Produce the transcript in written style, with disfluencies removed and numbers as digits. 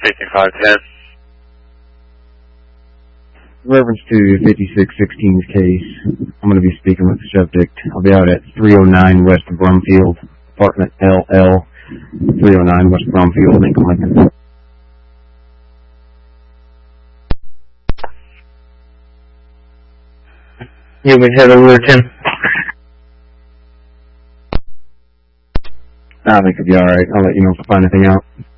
5510. Reference to 5616's case, I'm going to be speaking with the subject. I'll be out at 309 West Brumfield, apartment LL, 309 West Brumfield, Lincoln. You can head over there, Tim. I think it'll be alright. I'll let you know if I find anything out.